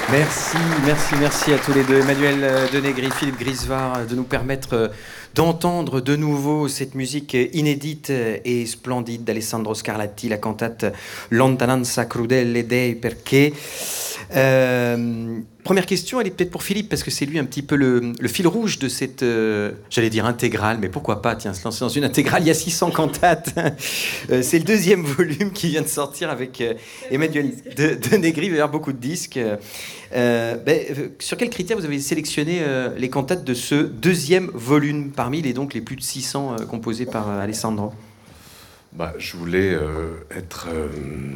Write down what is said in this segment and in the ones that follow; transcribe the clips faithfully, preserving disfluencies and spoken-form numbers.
Merci, merci, merci à tous les deux. Emmanuel Denegri, Philippe Grisevard, de nous permettre d'entendre de nouveau cette musique inédite et splendide d'Alessandro Scarlatti, la cantate Lontananza crudele dei perché. Euh, première question, elle est peut-être pour Philippe, parce que c'est lui un petit peu le, le fil rouge de cette, euh, j'allais dire intégrale, mais pourquoi pas, tiens, se lancer dans une intégrale, il y a six cents cantates. Euh, c'est le deuxième volume qui vient de sortir avec euh, Emmanuel Denegri, il va y avoir beaucoup de disques. Euh, ben, sur quels critères vous avez sélectionné euh, les cantates de ce deuxième volume, parmi les, donc, les plus de six cents euh, composés par euh, Alessandro? Bah, je voulais euh, être euh,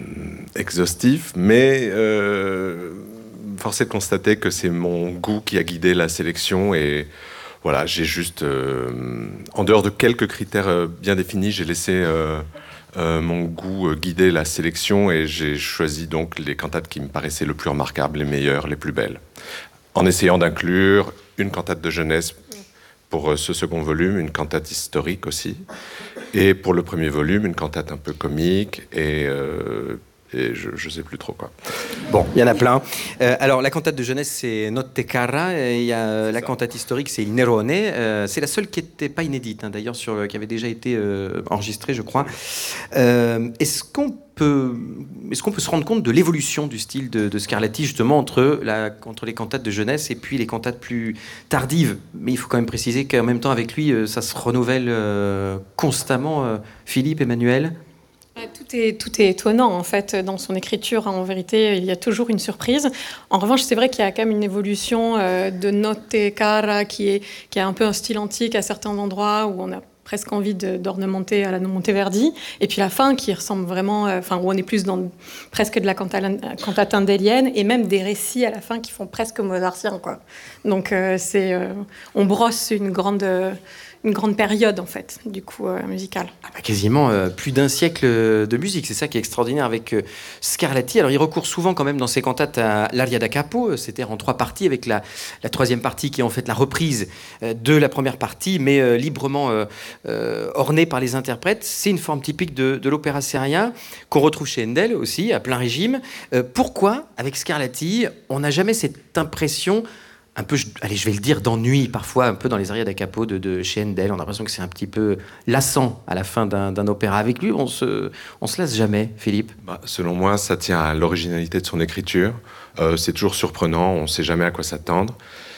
exhaustif, mais euh, force est de constater que c'est mon goût qui a guidé la sélection. Et voilà, j'ai juste, euh, en dehors de quelques critères euh, bien définis, j'ai laissé euh, euh, mon goût euh, guider la sélection, et j'ai choisi donc les cantates qui me paraissaient le plus remarquables, les meilleures, les plus belles, en essayant d'inclure une cantate de jeunesse pour ce second volume, une cantate historique aussi, et pour le premier volume, une cantate un peu comique, et, euh, et je ne sais plus trop quoi. Bon, il y en a plein. Euh, alors, la cantate de jeunesse, c'est Notte Cara, et il y a la ça. Cantate historique, c'est Il Nerone. Euh, c'est la seule qui n'était pas inédite, hein, d'ailleurs, sur, qui avait déjà été euh, enregistrée, je crois. Euh, est-ce qu'on peut, est-ce qu'on peut se rendre compte de l'évolution du style de, de Scarlatti, justement, entre, la, entre les cantates de jeunesse et puis les cantates plus tardives? Mais il faut quand même préciser qu'en même temps, avec lui, ça se renouvelle euh, constamment. Euh, Philippe, Emmanuel? Tout est, tout est étonnant, en fait, dans son écriture. En vérité, il y a toujours une surprise. En revanche, c'est vrai qu'il y a quand même une évolution euh, de Notte Cara qui est, qui a un peu un style antique à certains endroits où on a presque envie de, d'ornementer à la Monteverdi. Et puis la fin qui ressemble vraiment, euh, enfin, où on est plus dans presque de la cantate, cantate indélienne, et même des récits à la fin qui font presque mozartiens, quoi. Donc, euh, c'est, euh, on brosse une grande... Euh, une grande période, en fait, du coup, euh, musicale. Ah bah quasiment euh, plus d'un siècle de musique, c'est ça qui est extraordinaire avec euh, Scarlatti. Alors, il recourt souvent quand même dans ses cantates à l'aria da capo, c'est-à-dire en trois parties, avec la, la troisième partie qui est en fait la reprise euh, de la première partie, mais euh, librement euh, euh, ornée par les interprètes. C'est une forme typique de, de l'opéra seria, qu'on retrouve chez Handel aussi, à plein régime. Euh, pourquoi, avec Scarlatti, on n'a jamais cette impression... un peu, allez, je vais le dire, d'ennui, parfois, un peu dans les arias da capo de, de chez Handel. On a l'impression que c'est un petit peu lassant à la fin d'un, d'un opéra. Avec lui, on se, on se lasse jamais, Philippe. Bah, selon moi, ça tient à l'originalité de son écriture. Euh, c'est toujours surprenant, on ne sait jamais à quoi s'attendre.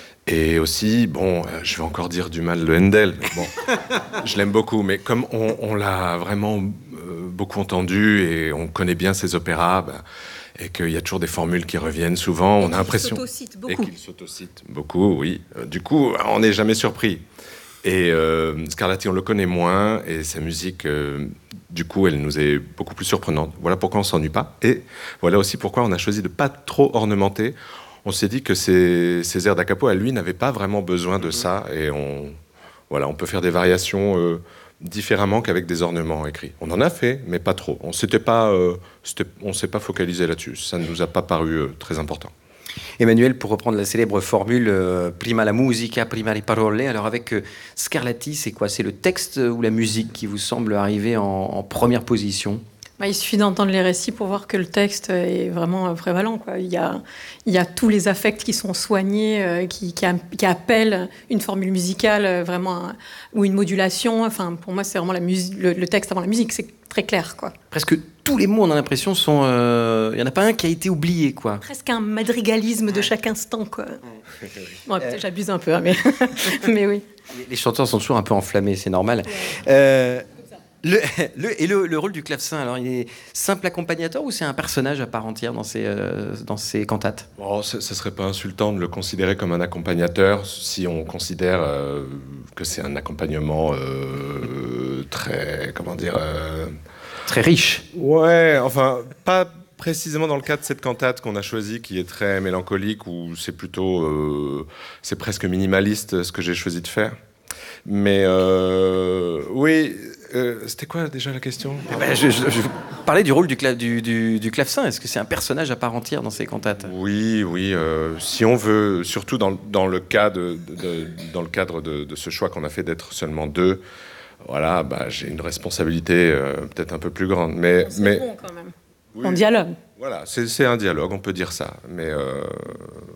Et aussi, bon, euh, je vais encore dire du mal de Handel. Bon, je l'aime beaucoup, mais comme on, on l'a vraiment euh, beaucoup entendu et on connaît bien ses opéras... Bah, et qu'il y a toujours des formules qui reviennent souvent, et on a l'impression... beaucoup. Et qu'il s'autocite beaucoup, oui. Euh, du coup, on n'est jamais surpris. Et euh, Scarlatti, on le connaît moins, et sa musique, euh, du coup, elle nous est beaucoup plus surprenante. Voilà pourquoi on ne s'ennuie pas. Et voilà aussi pourquoi on a choisi de ne pas trop ornementer. On s'est dit que ces, ces airs da capo, à lui, n'avaient pas vraiment besoin de ça. Et on, voilà, on peut faire des variations... Euh, différemment qu'avec des ornements écrits. On en a fait, mais pas trop. On s'était pas, euh, c'était, on s'est pas focalisé là-dessus. Ça ne nous a pas paru euh, très important. Emmanuel, pour reprendre la célèbre formule euh, prima la musica, prima le parole. Alors avec euh, Scarlatti, c'est quoi? C'est le texte ou la musique qui vous semble arriver en, en première position? Bah, il suffit d'entendre les récits pour voir que le texte est vraiment prévalent, quoi. Il y a, il y a tous les affects qui sont soignés, euh, qui, qui, a, qui appellent une formule musicale euh, vraiment, un, ou une modulation. Enfin, pour moi, c'est vraiment la musique, le, le texte avant la musique, c'est très clair, quoi. Presque tous les mots, on a l'impression, sont... Il euh, n'y en a pas un qui a été oublié, quoi. Presque un madrigalisme de chaque instant, quoi. Bon, peut-être j'abuse un peu, hein, mais, mais oui. Les chanteurs sont toujours un peu enflammés, c'est normal. Euh... Le, le, et le, le rôle du clavecin, alors il est simple accompagnateur ou c'est un personnage à part entière dans ses, euh, dans ses cantates? Oh, ce ne serait pas insultant de le considérer comme un accompagnateur si on considère euh, que c'est un accompagnement euh, très, comment dire... Euh... Très riche. Ouais, enfin, pas précisément dans le cas de cette cantate qu'on a choisie, qui est très mélancolique, où c'est plutôt... Euh, c'est presque minimaliste ce que j'ai choisi de faire. Mais euh, oui... Euh, c'était quoi déjà la question? eh ben, je, je, je parlais du rôle du, cla- du, du, du clavecin. Est-ce que c'est un personnage à part entière dans ces cantates? Oui, oui. Euh, si on veut, surtout dans, dans, le, cas de, de, de, dans le cadre de, de ce choix qu'on a fait d'être seulement deux, voilà, bah, j'ai une responsabilité euh, peut-être un peu plus grande. Mais, c'est mais, bon quand même. Oui, on dialogue. Voilà, c'est, c'est un dialogue, on peut dire ça. Mais euh,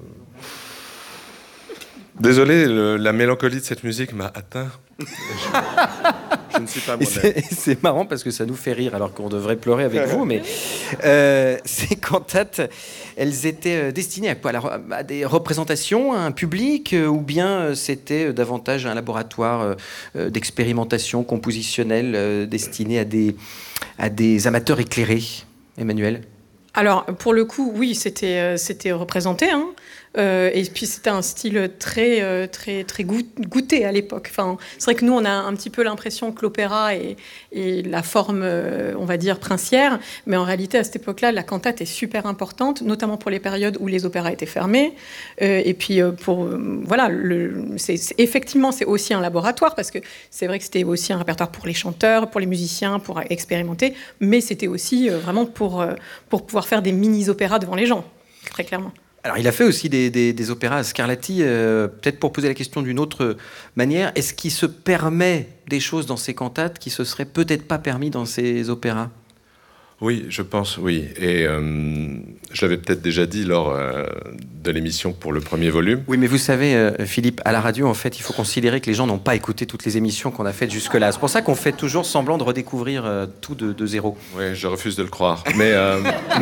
Désolé, le, la mélancolie de cette musique m'a atteint. Je, je ne suis pas moi-même. C'est marrant parce que ça nous fait rire alors qu'on devrait pleurer avec vous, mais euh, ces cantates, elles étaient destinées à quoi? Alors, à des représentations, à un public, ou bien c'était davantage un laboratoire d'expérimentation compositionnelle destiné à des, à des amateurs éclairés, Emmanuel? Alors, pour le coup, oui, c'était, c'était représenté, hein. Euh, et puis c'était un style très, euh, très, très goûté à l'époque. Enfin, c'est vrai que nous, on a un petit peu l'impression que l'opéra est, est la forme, euh, on va dire, princière. Mais en réalité, à cette époque-là, la cantate est super importante, notamment pour les périodes où les opéras étaient fermés. Euh, et puis, euh, pour, euh, voilà, le, c'est, c'est, effectivement, c'est aussi un laboratoire, parce que c'est vrai que c'était aussi un répertoire pour les chanteurs, pour les musiciens, pour expérimenter. Mais c'était aussi euh, vraiment pour, euh, pour pouvoir faire des mini-opéras devant les gens, très clairement. Alors, il a fait aussi des, des, des opéras à Scarlatti. Euh, peut-être pour poser la question d'une autre manière, est-ce qu'il se permet des choses dans ses cantates qui se seraient peut-être pas permis dans ses opéras? Oui, je pense, oui. Et euh, je l'avais peut-être déjà dit lors euh, de l'émission pour le premier volume. Oui, mais vous savez, euh, Philippe, à la radio, en fait, il faut considérer que les gens n'ont pas écouté toutes les émissions qu'on a faites jusque-là. C'est pour ça qu'on fait toujours semblant de redécouvrir euh, tout de, de zéro. Oui, je refuse de le croire. Mais... Euh...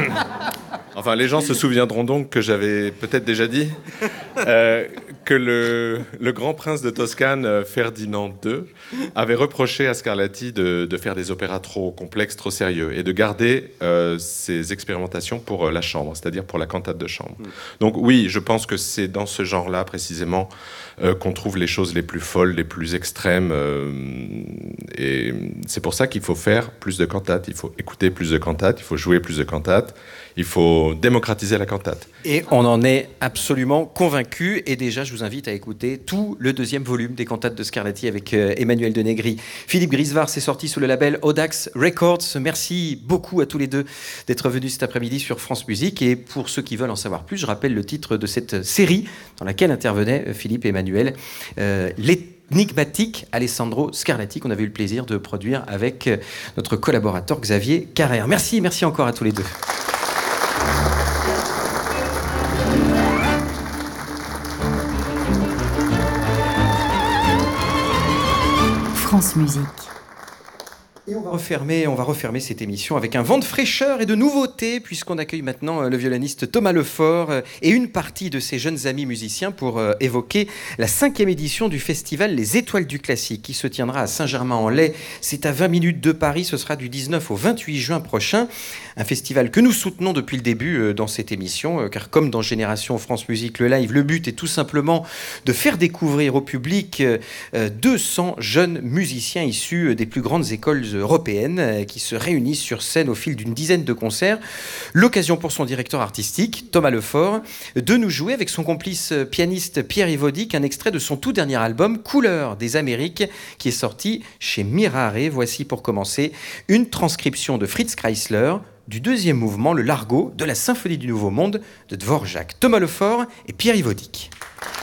Enfin, les gens se souviendront donc que j'avais peut-être déjà dit euh, que le, le grand prince de Toscane, Ferdinand deux, avait reproché à Scarlatti de, de faire des opéras trop complexes, trop sérieux, et de garder euh, ses expérimentations pour euh, la chambre, c'est-à-dire pour la cantate de chambre. Mmh. Donc oui, je pense que c'est dans ce genre-là, précisément, euh, qu'on trouve les choses les plus folles, les plus extrêmes. Euh, et c'est pour ça qu'il faut faire plus de cantates, il faut écouter plus de cantates, il faut jouer plus de cantates. Il faut démocratiser la cantate. Et on en est absolument convaincu. Et déjà, je vous invite à écouter tout le deuxième volume des cantates de Scarlatti avec euh, Emmanuel Denegri. Philippe Grisevart, c'est sorti sous le label Audax Records. Merci beaucoup à tous les deux d'être venus cet après-midi sur France Musique. Et pour ceux qui veulent en savoir plus, je rappelle le titre de cette série dans laquelle intervenaient Philippe et Emmanuel. Euh, L'énigmatique Alessandro Scarlatti, qu'on avait eu le plaisir de produire avec notre collaborateur Xavier Carrère. Merci, merci encore à tous les deux. France Musique. Et on va refermer, on va refermer cette émission avec un vent de fraîcheur et de nouveautés, puisqu'on accueille maintenant le violoniste Thomas Lefort et une partie de ses jeunes amis musiciens pour évoquer la cinquième édition du festival Les Étoiles du Classique, qui se tiendra à Saint-Germain-en-Laye. C'est à vingt minutes de Paris, ce sera du dix-neuf au vingt-huit juin prochain. Un festival que nous soutenons depuis le début dans cette émission, car comme dans Génération France Musique le live, le but est tout simplement de faire découvrir au public deux cents jeunes musiciens issus des plus grandes écoles européennes qui se réunissent sur scène au fil d'une dizaine de concerts. L'occasion pour son directeur artistique, Thomas Lefort, de nous jouer avec son complice pianiste Pierre Yvodic un extrait de son tout dernier album, Couleurs des Amériques, qui est sorti chez Mirare. Voici pour commencer une transcription de Fritz Kreisler du deuxième mouvement, le Largo, de la Symphonie du Nouveau Monde de Dvorak. Thomas Lefort et Pierre Yvodic.